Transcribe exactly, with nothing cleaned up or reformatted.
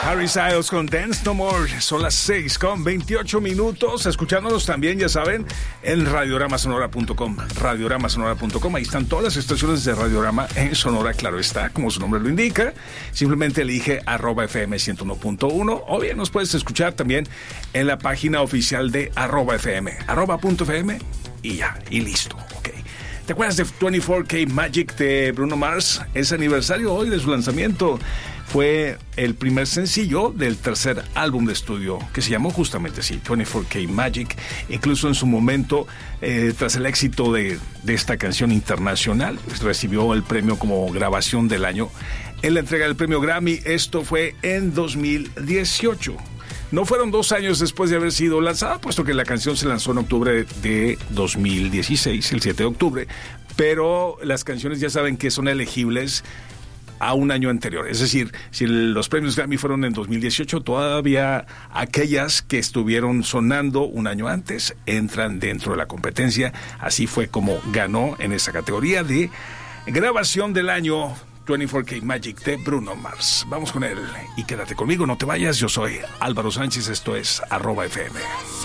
Harry Styles con Dance No More. Son las seis con veintiocho minutos. Escuchándonos también, ya saben, en radiorama sonora punto com. radiorama sonora punto com. Ahí están todas las estaciones de Radiorama en Sonora, claro está, como su nombre lo indica. Simplemente elige arroba F M ciento uno punto uno. O bien nos puedes escuchar también en la página oficial de arroba F M. arroba punto F M y ya, y listo. Ok. ¿Te acuerdas de veinticuatro K Magic de Bruno Mars? Es aniversario hoy de su lanzamiento. Fue el primer sencillo del tercer álbum de estudio, que se llamó justamente así, veinticuatro K Magic. Incluso en su momento, eh, tras el éxito de, de esta canción internacional, pues recibió el premio como grabación del año en la entrega del premio Grammy. Esto fue en dos mil dieciocho. No fueron dos años después de haber sido lanzada, puesto que la canción se lanzó en octubre de dos mil dieciséis, el siete de octubre, pero las canciones ya saben que son elegibles a un año anterior. Es decir, si los premios Grammy fueron en dos mil dieciocho, todavía aquellas que estuvieron sonando un año antes entran dentro de la competencia. Así fue como ganó en esa categoría de grabación del año veinticuatro K Magic de Bruno Mars. Vamos con él y quédate conmigo, no te vayas. Yo soy Álvaro Sánchez, esto es arroba F M.